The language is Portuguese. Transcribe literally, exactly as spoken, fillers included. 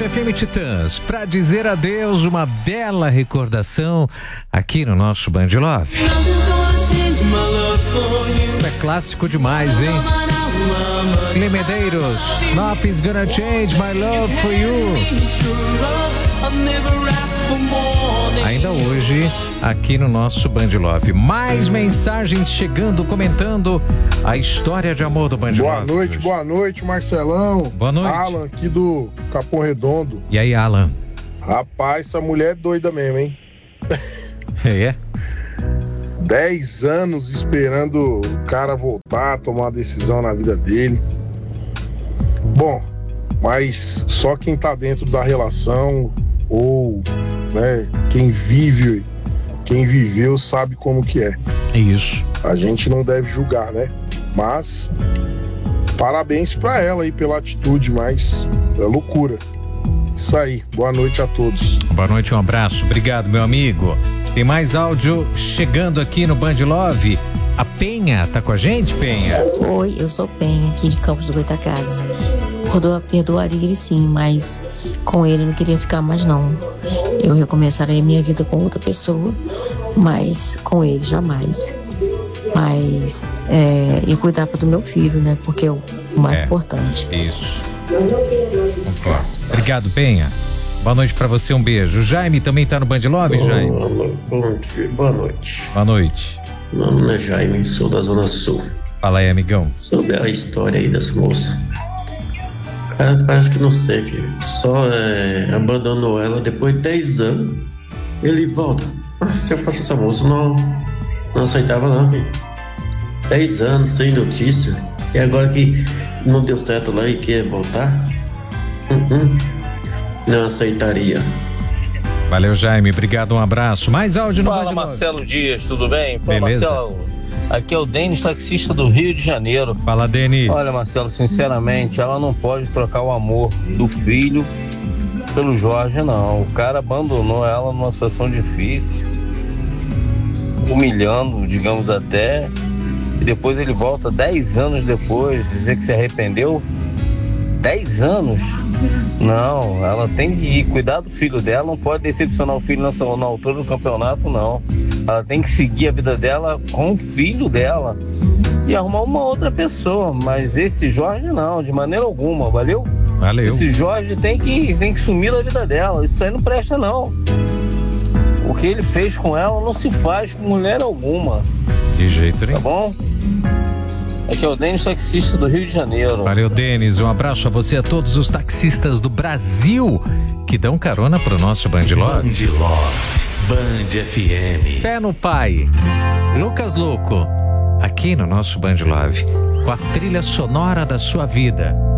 Band F M Titãs, pra dizer adeus, uma bela recordação aqui no nosso Band Love. Isso é clássico demais, hein? Clemedeiros, Nothing's Gonna Change My Love For You. Ainda hoje, aqui no nosso Band Love. Mais mensagens chegando, comentando a história de amor do Band boa Love. Boa noite, boa noite, Marcelão. Boa noite. Alan, aqui do Capão Redondo. E aí, Alan? Rapaz, essa mulher é doida mesmo, hein? É? Dez anos esperando o cara voltar, tomar uma decisão na vida dele. Bom, mas só quem tá dentro da relação ou, né, quem vive, quem viveu sabe como que é. Isso. A gente não deve julgar, né? Mas parabéns pra ela aí pela atitude, mas é loucura. Isso aí, boa noite a todos. Boa noite, um abraço, obrigado, meu amigo. Tem mais áudio chegando aqui no Band Love. A Penha tá com a gente, Penha? Oi, eu sou Penha, aqui de Campos do Goitacazes. Perdoa, perdoaria ele sim, mas com ele eu não queria ficar mais não. Eu recomeçaria minha vida com outra pessoa, mas com ele jamais. Mas é, eu cuidava do meu filho, né? Porque é o mais é, importante. Isso. Concordo. Obrigado, Penha. Boa noite pra você, um beijo. O Jaime também tá no Band Love, Jaime? Bom dia, boa noite. Boa noite. Meu nome é Jaime, sou da Zona Sul. Fala aí, amigão. Sobre a história aí dessa moça. Cara, parece que não sei, filho. Só é, abandonou ela depois de dez anos. Ele volta. Ah, se eu fosse essa moça, não, não aceitava não, filho. dez anos sem notícia. E agora que não deu certo lá e quer voltar? Uhum. Não aceitaria. Valeu, Jaime. Obrigado, um abraço. Mais áudio no Fala, Marcelo Dias, tudo bem? Fala, beleza? Marcelo, aqui é o Denis, taxista do Rio de Janeiro. Fala, Denis. Olha, Marcelo, sinceramente, ela não pode trocar o amor do filho pelo Jorge, não. O cara abandonou ela numa situação difícil, humilhando, digamos até, e depois ele volta dez anos depois, dizer que se arrependeu. dez anos? Não, ela tem que cuidar do filho dela, não pode decepcionar o filho nessa, na altura do campeonato, não. Ela tem que seguir a vida dela com o filho dela e arrumar uma outra pessoa, mas esse Jorge não, de maneira alguma, valeu? Valeu. Esse Jorge tem que, tem que sumir da vida dela, isso aí não presta não. O que ele fez com ela não se faz com mulher alguma. De jeito nenhum. Tá bom? Aqui é o Denis, taxista do Rio de Janeiro. Valeu, Denis. Um abraço a você e a todos os taxistas do Brasil que dão carona pro nosso Band Love. Band Love, Band F M. Fé no Pai. Lucas Louco, aqui no nosso Band Love, com a trilha sonora da sua vida.